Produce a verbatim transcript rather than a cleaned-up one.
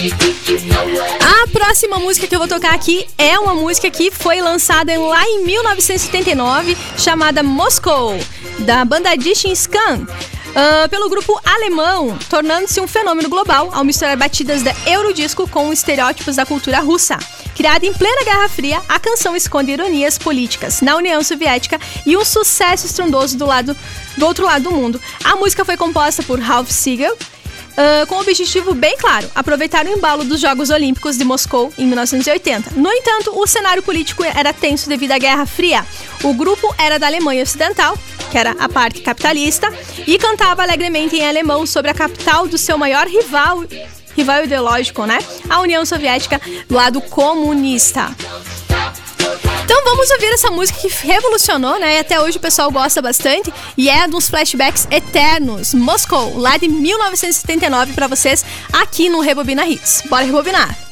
A próxima música que eu vou tocar aqui é uma música que foi lançada lá em mil novecentos e setenta e nove, chamada Moscow, da banda Dichin Scan, uh, pelo grupo alemão, tornando-se um fenômeno global ao misturar batidas da Eurodisco com estereótipos da cultura russa. Criada em plena Guerra Fria, a canção esconde ironias políticas na União Soviética e um sucesso estrondoso do, lado, do outro lado do mundo. A música foi composta por Ralph Siegel, uh, com o objetivo bem claro: aproveitar o embalo dos Jogos Olímpicos de Moscou em mil novecentos e oitenta. No entanto, o cenário político era tenso devido à Guerra Fria. O grupo era da Alemanha Ocidental, que era a parte capitalista, e cantava alegremente em alemão sobre a capital do seu maior rival... rival ideológico, né? A União Soviética, do lado comunista. Então vamos ouvir essa música que revolucionou, né? E até hoje o pessoal gosta bastante. E é dos flashbacks eternos. Moscow, lá de mil novecentos e setenta e nove, pra vocês, aqui no Rebobina Hits. Bora rebobinar!